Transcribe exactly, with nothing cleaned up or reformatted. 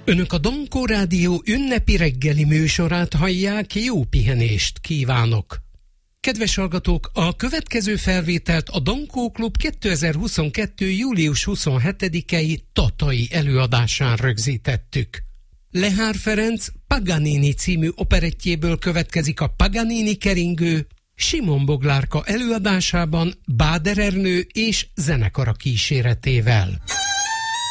Önök a Dankó Rádió ünnepi reggeli műsorát hallják, jó pihenést kívánok! Kedves hallgatók, a következő felvételt a Dankó Klub kétezer-huszonkettő. július huszonhetedikei tatai előadásán rögzítettük. Lehár Ferenc Paganini című operettjéből következik a Paganini keringő, Simon Boglárka előadásában Báder Ernő és zenekara kíséretével.